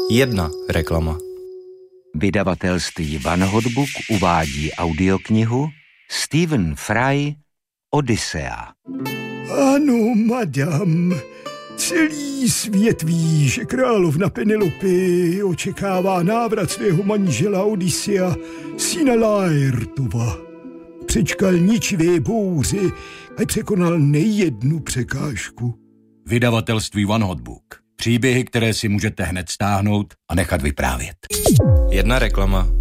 Jedna reklama. Vydavatelství Van Hotbook uvádí audioknihu Stephen Fry Odyssea. Ano, madam. Celý svět ví, že královna Penelope očekává návrat svého manžela Odyssea, syna Laertova. Přečkal ničivé bouři a překonal nejednu překážku. Vydavatelství Van Hotbook. Příběhy, které si můžete hned stáhnout a nechat vyprávět. Jedna reklama.